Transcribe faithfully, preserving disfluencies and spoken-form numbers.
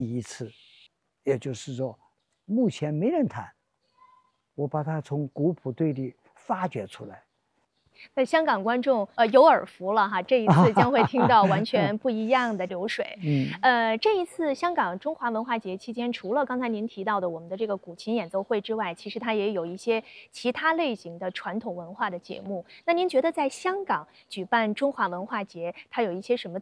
一次，也就是说，目前没人弹，我把它从古谱堆里发掘出来。 那香港观众呃有耳福了哈，这一次将会听到完全不一样的流水。 嗯， 呃，这一次香港中华文化节期间，除了刚才您提到的我们的这个古琴演奏会之外，其实它也有一些其他类型的传统文化的节目。那您觉得在香港举办中华文化节，它有一些什么